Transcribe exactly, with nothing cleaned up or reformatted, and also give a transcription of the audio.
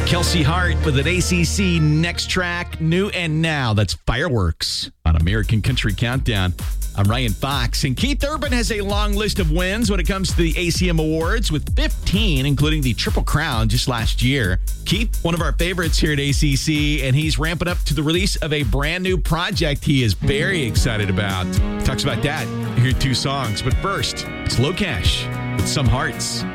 Kelsey Hart with an A C C Next Track, New and Now. That's Fireworks on American Country Countdown. I'm Ryan Fox, and Keith Urban has a long list of wins when it comes to the A C M Awards, with fifteen, including the Triple Crown just last year. Keith, one of our favorites here at A C C, and he's ramping up to the release of a brand new project he is very excited about. He talks about that. Here are two songs, but first, it's Low Cash with Some Hearts.